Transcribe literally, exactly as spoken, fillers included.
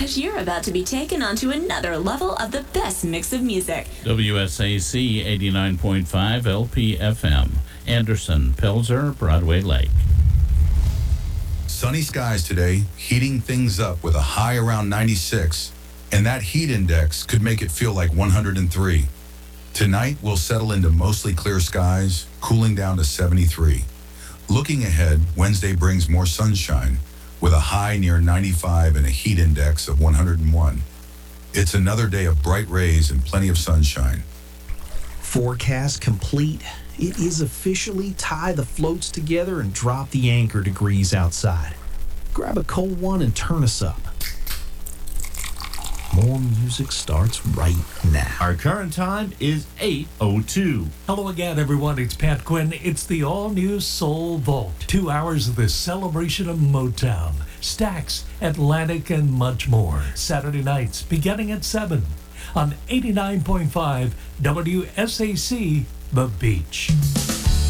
because you're about to be taken onto another level of the best mix of music. W S A C eighty-nine point five L P F M. Anderson, Pelzer, Broadway Lake. Sunny skies today, heating things up with a high around ninety-six, and that heat index could make it feel like one hundred three. Tonight, we'll settle into mostly clear skies, cooling down to seventy-three. Looking ahead, Wednesday brings more sunshine, with a high near ninety-five and a heat index of one hundred one. It's another day of bright rays and plenty of sunshine. Forecast complete. It is officially tie the floats together and drop the anchor degrees outside. Grab a cold one and turn us up. More music starts right now. Our current time is eight oh two. Hello again, everyone. It's Pat Quinn. It's the all-new Soul Vault. Two hours of the celebration of Motown, Stax, Atlantic, and much more. Saturday nights beginning at seven on eighty-nine point five W S A C, The Beach.